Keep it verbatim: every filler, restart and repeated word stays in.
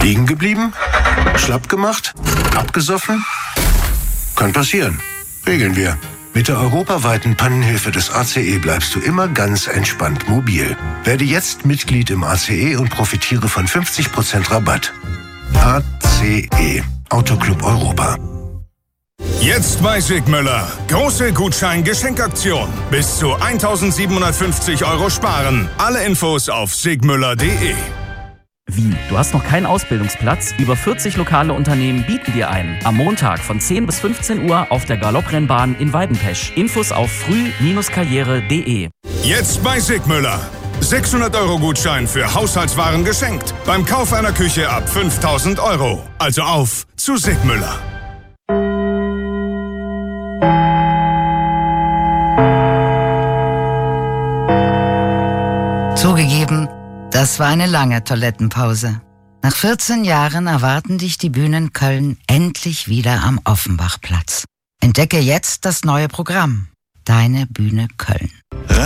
Liegen geblieben? Schlapp gemacht? Abgesoffen? Kann passieren. Regeln wir. Mit der europaweiten Pannenhilfe des A C E bleibst du immer ganz entspannt mobil. Werde jetzt Mitglied im A C E und profitiere von fünfzig Prozent Rabatt. A C E, Autoclub Europa. Jetzt bei Sigmüller. Große Gutschein-Geschenkaktion. Bis zu eintausendsiebenhundertfünfzig Euro sparen. Alle Infos auf sigmüller punkt de. Wie? Du hast noch keinen Ausbildungsplatz? Über vierzig lokale Unternehmen bieten dir einen. Am Montag von zehn bis fünfzehn Uhr auf der Galopprennbahn in Weidenpesch. Infos auf früh karriere punkt de. Jetzt bei Sigmüller. sechshundert Euro Gutschein für Haushaltswaren geschenkt. Beim Kauf einer Küche ab fünftausend Euro. Also auf zu Sigmüller. Zugegeben, das war eine lange Toilettenpause. Nach vierzehn Jahren erwarten dich die Bühnen Köln endlich wieder am Offenbachplatz. Entdecke jetzt das neue Programm. Deine Bühne Köln.